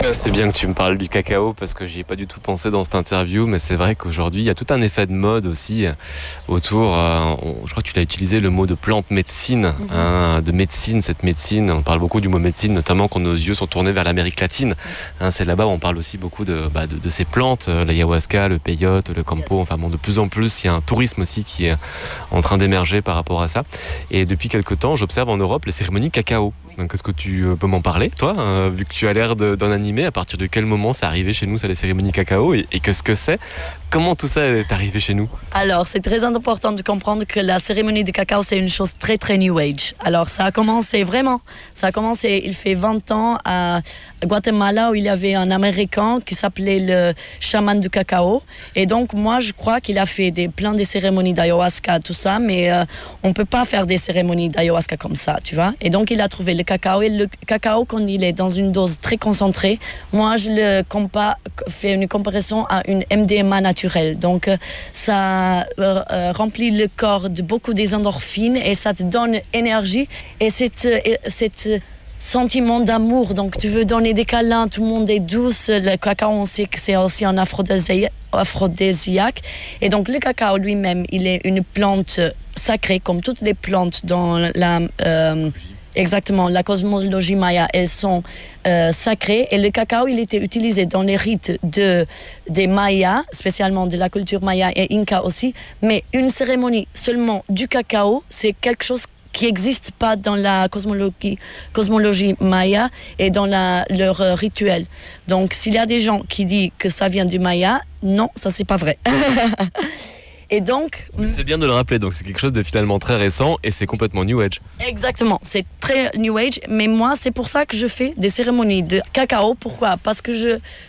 C'est bien que tu me parles du cacao parce que j'y ai pas du tout pensé dans cette interview, mais c'est vrai qu'aujourd'hui il y a tout un effet de mode aussi autour. Je crois que tu l'as utilisé le mot de plante médecine, de médecine, cette médecine. On parle beaucoup du mot médecine, notamment quand nos yeux sont tournés vers l'Amérique latine. C'est là-bas où on parle aussi beaucoup de ces plantes, l'ayahuasca, le peyote, le campo. Enfin bon, de plus en plus, il y a un tourisme aussi qui est en train d'émerger par rapport à ça. Et depuis quelque temps, j'observe en Europe les cérémonies cacao. Donc, est-ce que tu peux m'en parler, toi, vu que tu as l'air d'en animer? À partir de quel moment c'est arrivé chez nous, ça, les cérémonies cacao, et qu'est-ce que c'est? Comment tout ça est arrivé chez nous? Alors, c'est très important de comprendre que la cérémonie de cacao, c'est une chose très, très New Age. Alors, ça a commencé, il fait 20 ans à Guatemala, où il y avait un Américain qui s'appelait le chaman du cacao. Et donc, moi, je crois qu'il a fait plein de cérémonies d'ayahuasca, tout ça, mais on peut pas faire des cérémonies d'ayahuasca comme ça, tu vois. Et donc, il a trouvé le cacao. Et le cacao, quand il est dans une dose très concentrée, moi, je fais une comparaison à une MDMA naturelle. Donc, ça remplit le corps de beaucoup des endorphines et ça te donne énergie. Et cette sentiment d'amour, donc tu veux donner des câlins, tout le monde est douce. Le cacao, on sait que c'est aussi un aphrodisiaque. Et donc, le cacao lui-même, il est une plante sacrée, comme toutes les plantes dans exactement, la cosmologie maya, elles sont sacrées. Et le cacao, il était utilisé dans les rites des Mayas, spécialement de la culture maya et inca aussi. Mais une cérémonie seulement du cacao, c'est quelque chose qui n'existe pas dans la cosmologie maya et dans leur rituel. Donc, s'il y a des gens qui disent que ça vient du maya, non, ça, c'est pas vrai. Et donc, c'est bien de le rappeler, donc c'est quelque chose de finalement très récent et c'est complètement New Age. Exactement, c'est très New Age, mais moi c'est pour ça que je fais des cérémonies de cacao. Pourquoi? Parce que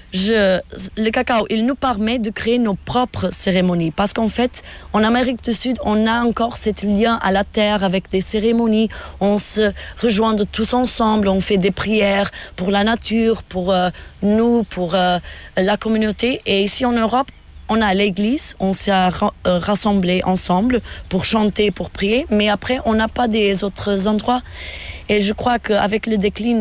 le cacao, il nous permet de créer nos propres cérémonies. Parce qu'en fait, en Amérique du Sud, on a encore cet lien à la terre avec des cérémonies. On se rejoint tous ensemble, on fait des prières pour la nature, pour nous, pour la communauté. Et ici en Europe, on a l'église, on s'est rassemblés ensemble pour chanter, pour prier, mais après, on n'a pas des autres endroits. Et je crois qu'avec le déclin